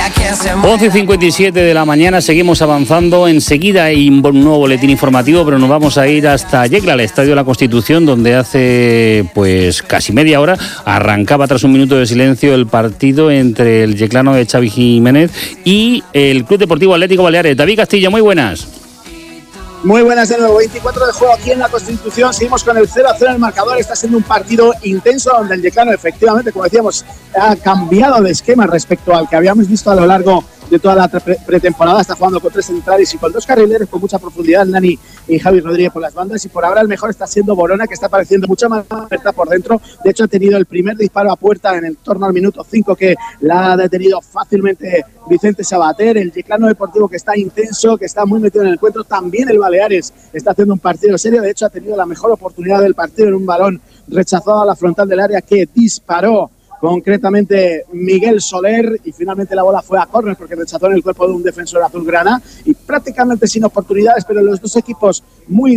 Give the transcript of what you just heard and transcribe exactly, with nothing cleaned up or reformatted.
once y cincuenta y siete de la mañana, seguimos avanzando. Enseguida hay un nuevo boletín informativo, pero nos vamos a ir hasta Yecla, al Estadio de la Constitución, donde hace pues casi media hora arrancaba, tras un minuto de silencio, el partido entre el yeclano de Xavi Jiménez y el Club Deportivo Atlético Baleares. David Castillo, muy buenas. Muy buenas de nuevo, veinticuatro de juego aquí en la Constitución, seguimos con el cero a cero en el marcador. Está siendo un partido intenso donde el yeclano, efectivamente, como decíamos, ha cambiado de esquema respecto al que habíamos visto a lo largo de toda la pre- pretemporada. Está jugando con tres centrales y con dos carrileros con mucha profundidad, Nani y Javi Rodríguez por las bandas, y por ahora el mejor está siendo Borona, que está apareciendo mucha más aperta por dentro. De hecho, ha tenido el primer disparo a puerta en el torno al minuto cinco, que la ha detenido fácilmente Vicente Sabater. El yeclano deportivo, que está intenso, que está muy metido en el encuentro. También el Baleares está haciendo un partido serio. De hecho, ha tenido la mejor oportunidad del partido en un balón rechazado a la frontal del área que disparó concretamente Miguel Soler, y finalmente la bola fue a córner porque rechazó en el cuerpo de un defensor azulgrana, y prácticamente sin oportunidades, pero los dos equipos muy